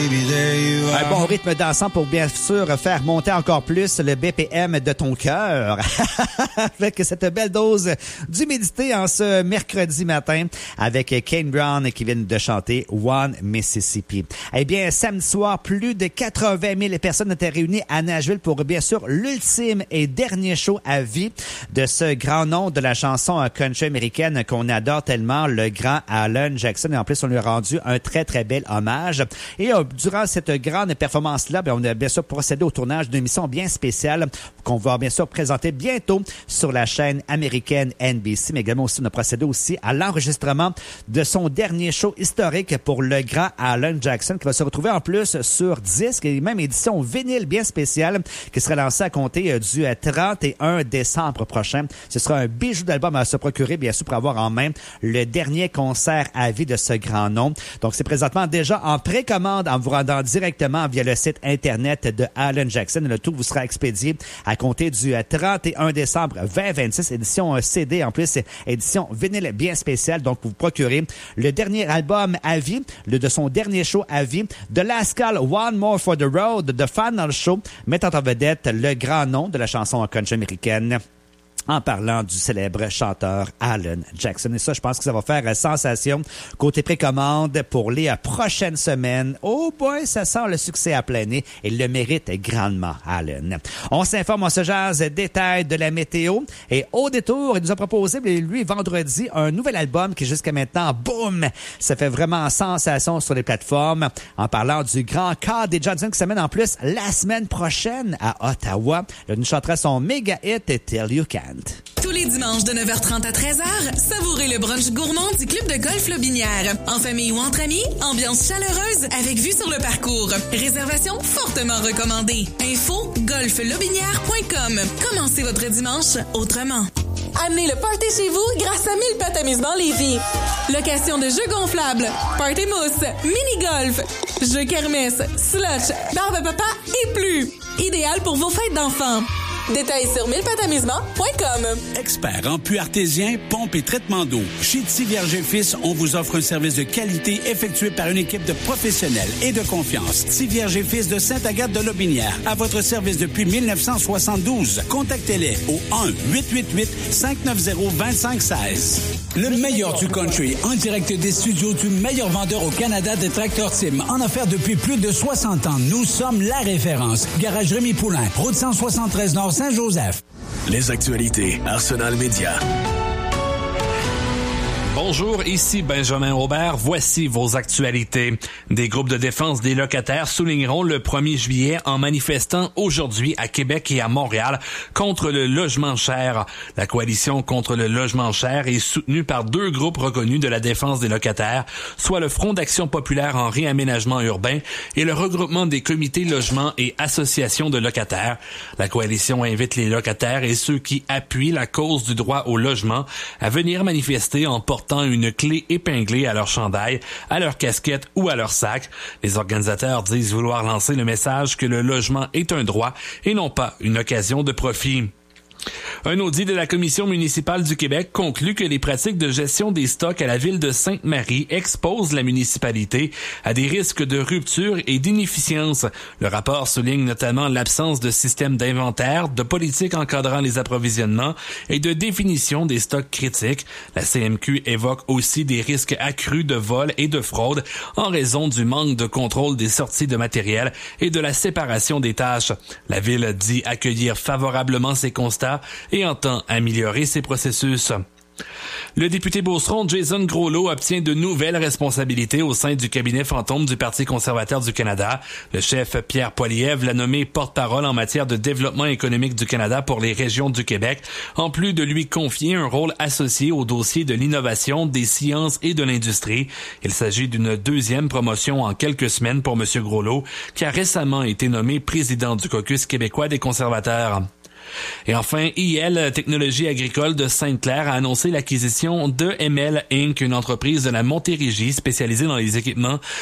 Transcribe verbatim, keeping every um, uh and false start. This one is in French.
Un bon rythme dansant pour bien sûr faire monter encore plus le B P M de ton cœur avec cette belle dose d'humidité en ce mercredi matin avec Kane Brown qui vient de chanter One Mississippi. Eh bien, samedi soir, plus de quatre-vingt mille personnes étaient réunies à Nashville pour bien sûr l'ultime et dernier show à vie de ce grand nom de la chanson country américaine qu'on adore tellement, le grand Alan Jackson. Et en plus, on lui a rendu un très très bel hommage. Et euh, durant cette grande performance-là, bien, on a bien sûr procédé au tournage d'une émission bien spéciale qu'on va bien sûr présenter bientôt sur la chaîne américaine N B C. Mais également aussi, on a procédé aussi à l'enregistrement de son dernier show historique pour le grand Alan Jackson qui va se retrouver en plus sur disque et même édition vinyle bien spéciale qui sera lancée à compter du trente et un décembre prochain. Ce sera un bijou d'album à se procurer, bien sûr, pour avoir en main le dernier concert à vie de ce grand nom. Donc, c'est présentement déjà en précommande en vous rendant directement via le site Internet de Alan Jackson. Le tout vous sera expédié à compter du trente et un décembre vingt vingt-six, édition C D, en plus, édition vinyle bien spéciale. Donc, vous procurez le dernier album à vie, le de son dernier show à vie, The Last Call, One More for the Road, The Final Show, mettant en vedette le grand nom de la chanson country américaine, en parlant du célèbre chanteur Alan Jackson. Et ça, je pense que ça va faire sensation côté précommande pour les prochaines semaines. Oh boy, ça sent le succès à plein nez et le mérite grandement, Alan. On s'informe, on se jase détails de la météo et au détour, il nous a proposé, lui, vendredi, un nouvel album qui jusqu'à maintenant, boum, ça fait vraiment sensation sur les plateformes en parlant du grand Cody Johnson qui s'amène en plus la semaine prochaine à Ottawa. Il nous chantera son méga hit Till You Can't. Tous les dimanches de neuf heures trente à treize heures, savourez le brunch gourmand du Club de golf Lobinière. En famille ou entre amis, ambiance chaleureuse avec vue sur le parcours. Réservation fortement recommandée. Info golf lobinière point com. Commencez votre dimanche autrement. Amenez le party chez vous grâce à mille pattes amusement Lévis. Location de jeux gonflables, party mousse, mini-golf, jeux kermesse, slush, barbe à papa et plus. Idéal pour vos fêtes d'enfants. Détails sur mille pattes amusement point com. Expert en puits artésien, pompe et traitement d'eau. Chez Tivierge Fils, on vous offre un service de qualité effectué par une équipe de professionnels et de confiance. Tivierge Fils de Sainte-Agathe de Lobinière, à votre service depuis mille neuf cent soixante-douze. Contactez-les au un huit huit huit cinq neuf zéro deux cinq un six. Le meilleur du country, en direct des studios du meilleur vendeur au Canada de Tracteur Tim, en affaires depuis plus de soixante ans. Nous sommes la référence. Garage Rémi Poulain, route cent soixante-treize Nord Saint-Joseph. Les actualités Arsenal Média. Bonjour, ici Benjamin Aubert. Voici vos actualités. Des groupes de défense des locataires souligneront le premier juillet en manifestant aujourd'hui à Québec et à Montréal contre le logement cher. La coalition contre le logement cher est soutenue par deux groupes reconnus de la défense des locataires, soit le Front d'action populaire en réaménagement urbain et le regroupement des comités logements et associations de locataires. La coalition invite les locataires et ceux qui appuient la cause du droit au logement à venir manifester en portant une clé épinglée à leur chandail, à leur casquette ou à leur sac. Les organisateurs disent vouloir lancer le message que le logement est un droit et non pas une occasion de profit. Un audit de la Commission municipale du Québec conclut que les pratiques de gestion des stocks à la ville de Sainte-Marie exposent la municipalité à des risques de rupture et d'inefficience. Le rapport souligne notamment l'absence de système d'inventaire, de politique encadrant les approvisionnements et de définition des stocks critiques. La C M Q évoque aussi des risques accrus de vol et de fraude en raison du manque de contrôle des sorties de matériel et de la séparation des tâches. La ville dit accueillir favorablement ces constats et entend améliorer ses processus. Le député beauceron Jason Groslo obtient de nouvelles responsabilités au sein du cabinet fantôme du Parti conservateur du Canada. Le chef Pierre Poilievre l'a nommé porte-parole en matière de développement économique du Canada pour les régions du Québec, en plus de lui confier un rôle associé au dossier de l'innovation, des sciences et de l'industrie. Il s'agit d'une deuxième promotion en quelques semaines pour M. Groslo, qui a récemment été nommé président du caucus québécois des conservateurs. Et enfin, I L Technologie agricole de Sainte-Claire a annoncé l'acquisition de M L Incorporated, une entreprise de la Montérégie spécialisée dans les équipements